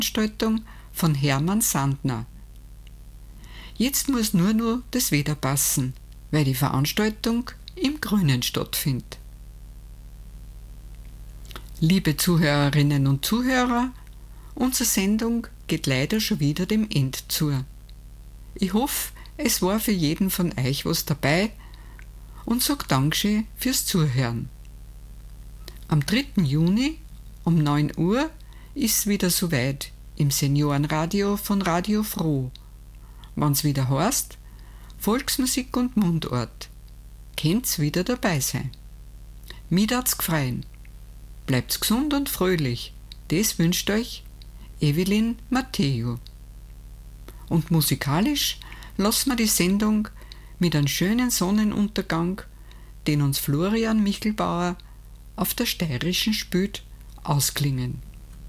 Veranstaltung von Hermann Sandner. Jetzt muss nur noch das Wetter passen, weil die Veranstaltung im Grünen stattfindet. Liebe Zuhörerinnen und Zuhörer, unsere Sendung geht leider schon wieder dem Ende zu. Ich hoffe, es war für jeden von euch was dabei und sage Dankeschön fürs Zuhören. Am 3. Juni um 9 Uhr ist es wieder soweit im Seniorenradio von Radio Froh. Wenn's wieder heißt, Volksmusik und Mundart. Könnt's wieder dabei sein. Mich hat's gefreut. Bleibt's gesund und fröhlich. Das wünscht euch Evelyn Matteo. Und musikalisch lassen wir die Sendung mit einem schönen Sonnenuntergang, den uns Florian Michelbauer auf der Steirischen spielt, ausklingen.